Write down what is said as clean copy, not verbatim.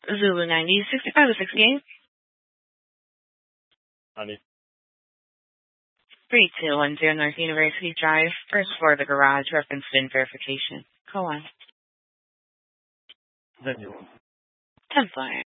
Zulu 90, 65 to 68. 90. 3210 North University Drive, first floor of the garage, reference VIN verification. Go on. 10-4. 10 flyer.